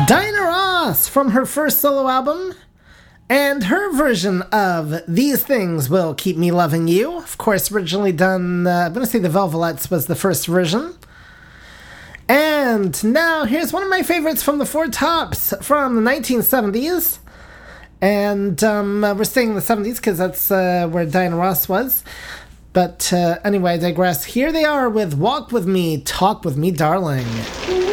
Diana Ross from her first solo album, and her version of These Things Will Keep Me Loving You. Of course, originally done, I'm going to say the Velvelettes was the first version. And now, here's one of my favorites from the Four Tops from the 1970s. And we're staying in the 70s because that's where Diana Ross was. But anyway, I digress. Here they are with Walk With Me, Talk With Me, Darling.